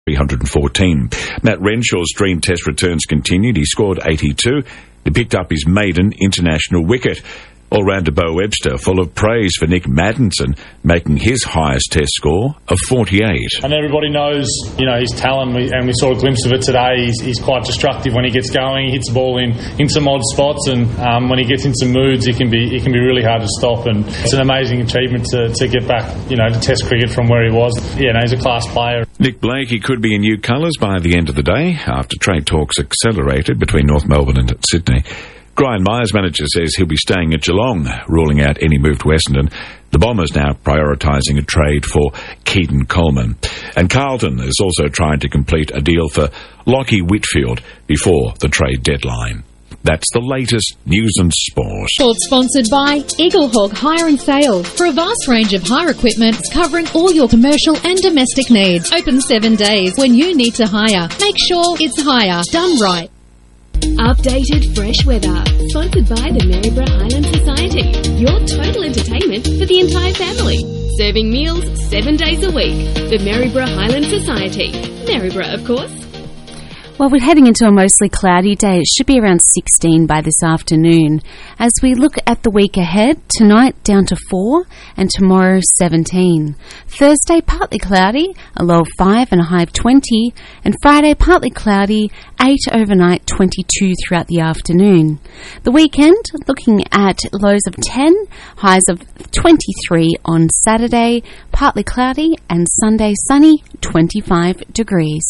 314. Matt Renshaw's dream test returns continued. He scored 82. He picked up his maiden international wicket. All-rounder Bo Webster full of praise for Nick Maddinson, making his highest test score of 48. And everybody knows, his talent, and we saw a glimpse of it today. He's quite destructive when he gets going. He hits the ball in some odd spots, and when he gets in some moods, it can be really hard to stop. And it's an amazing achievement to get back, to Test cricket from where he was. He's a class player. Nick Blakey could be in new colours by the end of the day after trade talks accelerated between North Melbourne and Sydney. Brian Myers' manager says he'll be staying at Geelong, ruling out any move to Essendon. The Bombers now prioritising a trade for Keaton Coleman. And Carlton is also trying to complete a deal for Lockie Whitfield before the trade deadline. That's the latest news and sport. Sponsored by Eaglehawk Hire and Sales. For a vast range of hire equipment covering all your commercial and domestic needs. Open 7 days. When you need to hire, make sure it's hire done right. Updated fresh weather, sponsored by the Maryborough Highland Society. Your total entertainment for the entire family. Serving meals 7 days a week. The Maryborough Highland Society. Maryborough, of course. Well, we're heading into a mostly cloudy day. It should be around 16 by this afternoon. As we look at the week ahead, tonight down to 4 and tomorrow 17. Thursday partly cloudy, a low of 5 and a high of 20. And Friday partly cloudy, 8 overnight, 22 throughout the afternoon. The weekend, looking at lows of 10, highs of 23 on Saturday, partly cloudy, and Sunday sunny, 25 degrees.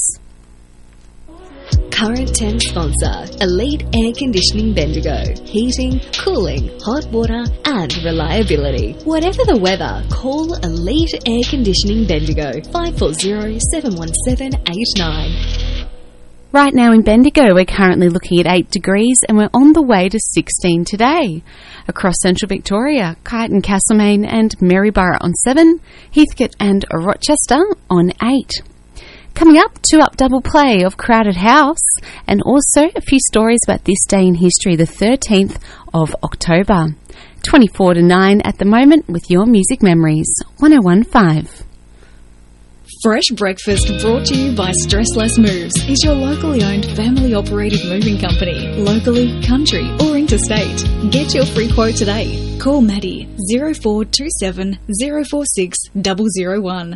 Current Temp sponsor, Elite Air Conditioning Bendigo. Heating, cooling, hot water and reliability. Whatever the weather, call Elite Air Conditioning Bendigo, 540-717-89. Right now in Bendigo, we're currently looking at 8 degrees and we're on the way to 16 today. Across central Victoria, Kyneton, Castlemaine and Maryborough on 7, Heathcote and Rochester on 8. Coming up, 2-up double play of Crowded House and also a few stories about this day in history, the 13th of October. 24 to 9 at the moment with your music memories. 101.5. Fresh Breakfast brought to you by Stressless Moves is your locally owned family operated moving company, locally, country or interstate. Get your free quote today. Call Maddie 0427 046 001.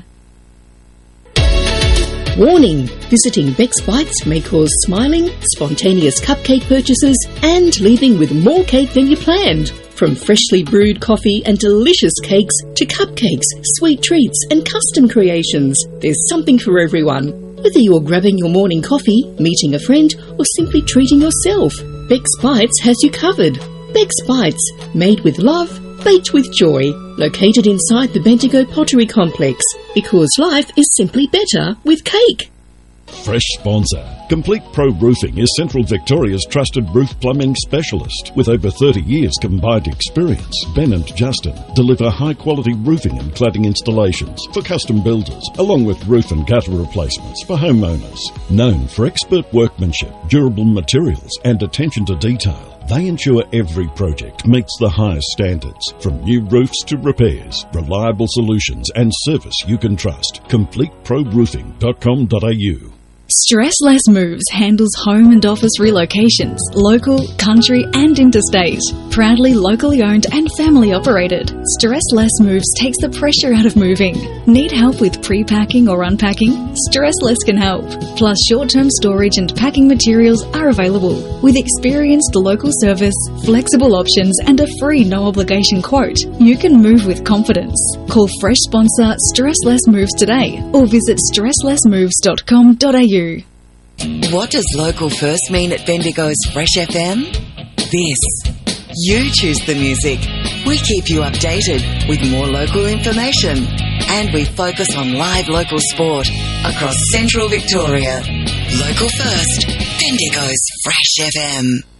Warning! Visiting Beck's Bites may cause smiling, spontaneous cupcake purchases and leaving with more cake than you planned. From freshly brewed coffee and delicious cakes to cupcakes, sweet treats and custom creations, there's something for everyone. Whether you're grabbing your morning coffee, meeting a friend or simply treating yourself, Beck's Bites has you covered. Beck's Bites, made with love, baked with joy, located inside the Bendigo Pottery Complex, because life is simply better with cake. Fresh sponsor. Complete Pro Roofing is Central Victoria's trusted roof plumbing specialist. With over 30 years combined experience, Ben and Justin deliver high-quality roofing and cladding installations for custom builders, along with roof and gutter replacements for homeowners. Known for expert workmanship, durable materials and attention to detail, they ensure every project meets the highest standards. From new roofs to repairs, reliable solutions and service you can trust. CompleteProRoofing.com.au. Stressless Moves handles home and office relocations, local, country and interstate. Proudly locally owned and family operated, Stressless Moves takes the pressure out of moving. Need help with pre-packing or unpacking? Stressless can help. Plus short-term storage and packing materials are available. With experienced local service, flexible options and a free no-obligation quote, you can move with confidence. Call fresh sponsor Stressless Moves today or visit stresslessmoves.com.au. What does local first mean at Bendigo's Fresh FM? This. You choose the music. We keep you updated with more local information. And we focus on live local sport across central Victoria. Local first. Bendigo's Fresh FM.